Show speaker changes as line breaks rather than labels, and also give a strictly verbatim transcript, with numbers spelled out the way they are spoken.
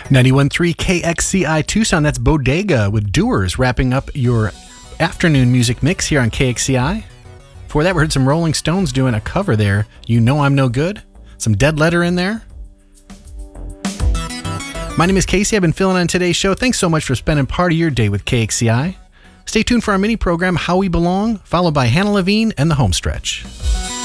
ninety-one point three K X C I Tucson, that's Bodega with Doers, wrapping up your afternoon music mix here on K X C I. Before that, we heard some Rolling Stones doing a cover there, You Know I'm No Good. Some Dead Letter in there. My name is Casey. I've been filling on today's show. Thanks so much for spending part of your day with K X C I. Stay tuned for our mini program, How We Belong, followed by Hannah Levine and the Home Stretch.